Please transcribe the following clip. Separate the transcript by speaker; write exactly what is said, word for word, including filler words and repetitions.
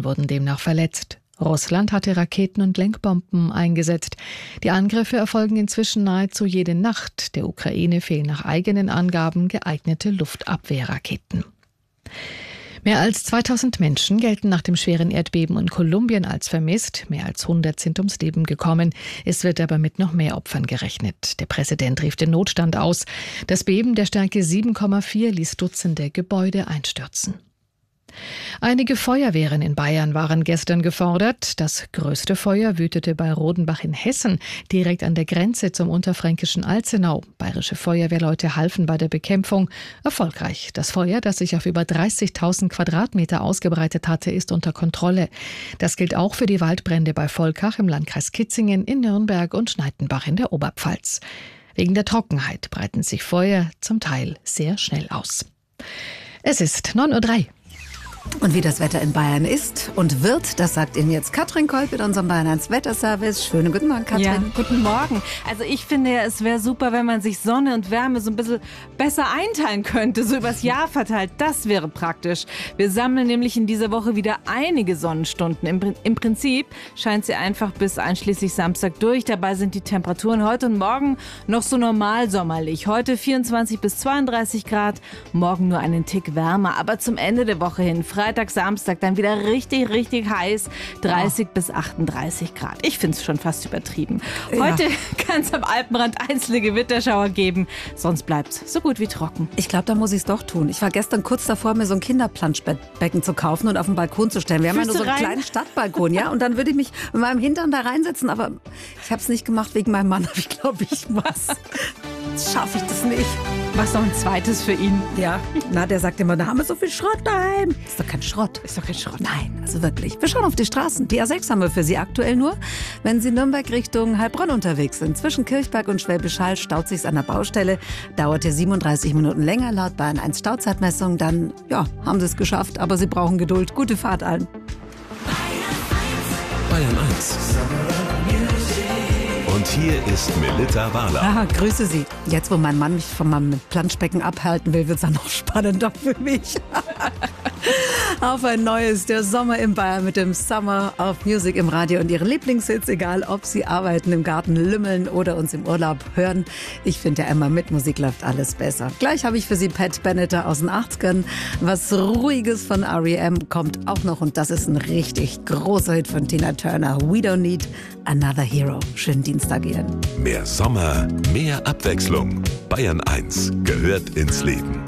Speaker 1: Menschen wurden demnach verletzt. Russland hatte Raketen und Lenkbomben eingesetzt. Die Angriffe erfolgen inzwischen nahezu jede Nacht. Der Ukraine fehlen nach eigenen Angaben geeignete Luftabwehrraketen. Mehr als zweitausend Menschen gelten nach dem schweren Erdbeben in Kolumbien als vermisst. Mehr als hundert sind ums Leben gekommen. Es wird aber mit noch mehr Opfern gerechnet. Der Präsident rief den Notstand aus. Das Beben der Stärke sieben Komma vier ließ Dutzende Gebäude einstürzen. Einige Feuerwehren in Bayern waren gestern gefordert. Das größte Feuer wütete bei Rodenbach in Hessen, direkt an der Grenze zum unterfränkischen Alzenau. Bayerische Feuerwehrleute halfen bei der Bekämpfung. Erfolgreich. Das Feuer, das sich auf über dreißigtausend Quadratmeter ausgebreitet hatte, ist unter Kontrolle. Das gilt auch für die Waldbrände bei Volkach im Landkreis Kitzingen, in Nürnberg und Schneidenbach in der Oberpfalz. Wegen der Trockenheit breiten sich Feuer zum Teil sehr schnell aus. Es ist neun Uhr drei.
Speaker 2: Und wie das Wetter in Bayern ist und wird, das sagt Ihnen jetzt Katrin Kolb mit unserem Bayern eins Wetterservice. Schönen guten Morgen, Katrin.
Speaker 3: Ja, guten Morgen. Also ich finde ja, es wäre super, wenn man sich Sonne und Wärme so ein bisschen besser einteilen könnte, so übers Jahr verteilt. Das wäre praktisch. Wir sammeln nämlich in dieser Woche wieder einige Sonnenstunden. Im, im Prinzip scheint sie einfach bis einschließlich Samstag durch. Dabei sind die Temperaturen heute und morgen noch so normal sommerlich. Heute vierundzwanzig bis zweiunddreißig Grad, morgen nur einen Tick wärmer. Aber zum Ende der Woche hin, Freitag, Samstag, dann wieder richtig, richtig heiß, dreißig oh. bis achtunddreißig Grad. Ich finde es schon fast übertrieben. Heute ja. kann es am Alpenrand einzelne Gewitterschauer geben, sonst bleibt es so gut wie trocken.
Speaker 2: Ich glaube, da muss ich es doch tun. Ich war gestern kurz davor, mir so ein Kinderplanschbecken zu kaufen und auf den Balkon zu stellen. Wir haben ja nur so einen rein? kleinen Stadtbalkon, ja, und dann würde ich mich mit meinem Hintern da reinsetzen, aber ich habe es nicht gemacht wegen meinem Mann, aber ich glaube, ich was. Schaffe ich das nicht.
Speaker 3: Was noch ein zweites für ihn?
Speaker 2: Ja, na, der sagt immer, da haben wir so viel Schrott daheim. Ist doch kein Schrott.
Speaker 3: Ist doch kein Schrott.
Speaker 2: Nein, also wirklich. Wir schauen auf die Straßen. Die A sechs haben wir für Sie aktuell nur, wenn Sie Nürnberg Richtung Heilbronn unterwegs sind. Zwischen Kirchberg und Schwäbisch Hall staut sich's an der Baustelle. Dauerte siebenunddreißig Minuten länger laut Bayern eins Stauzeitmessung. Dann, ja, haben Sie es geschafft, aber Sie brauchen Geduld. Gute Fahrt allen.
Speaker 4: Bayern eins. Und hier ist Melitta Wahler.
Speaker 2: Ah, grüße Sie. Jetzt, wo mein Mann mich von meinem Planschbecken abhalten will, wird es dann noch spannender für mich. Auf ein neues, der Sommer in Bayern mit dem Summer of Music im Radio und Ihre Lieblingshits, egal ob Sie arbeiten, im Garten lümmeln oder uns im Urlaub hören. Ich finde ja immer, mit Musik läuft alles besser. Gleich habe ich für Sie Pat Benatar aus den achtzigern. Was Ruhiges von R E M kommt auch noch und das ist ein richtig großer Hit von Tina Turner. We Don't Need Another Hero. Schönen Dienstag Ihnen.
Speaker 4: Mehr Sommer, mehr Abwechslung. Bayern eins gehört ins Leben.